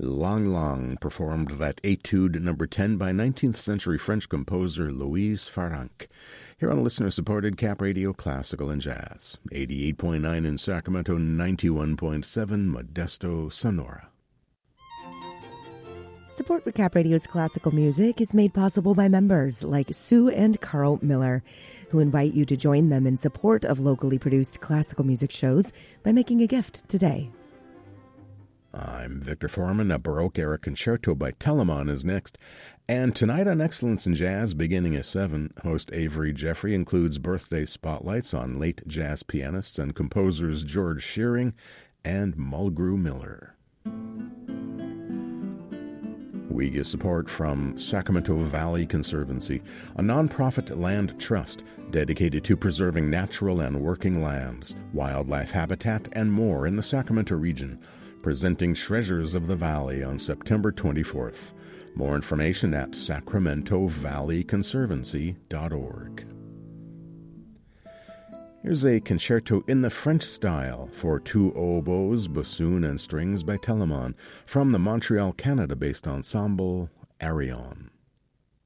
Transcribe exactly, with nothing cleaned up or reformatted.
Lang Lang performed that Etude number ten by nineteenth century French composer Louise Farrenc. Here on listener-supported Cap Radio Classical and Jazz, eighty-eight point nine in Sacramento, ninety-one point seven Modesto, Sonora. Support for Cap Radio's classical music is made possible by members like Sue and Carl Miller, who invite you to join them in support of locally produced classical music shows by making a gift today. I'm Victor Foreman. A Baroque-era concerto by Telemann is next. And tonight on Excellence in Jazz, beginning at seven, host Avery Jeffrey includes birthday spotlights on late jazz pianists and composers George Shearing and Mulgrew Miller. We get support from Sacramento Valley Conservancy, a nonprofit land trust dedicated to preserving natural and working lands, wildlife habitat, and more in the Sacramento region, presenting Treasures of the Valley on September twenty-fourth. More information at sacramento valley conservancy dot org. Here's a concerto in the French style for two oboes, bassoon, and strings by Telemann from the Montreal, Canada-based ensemble Arion.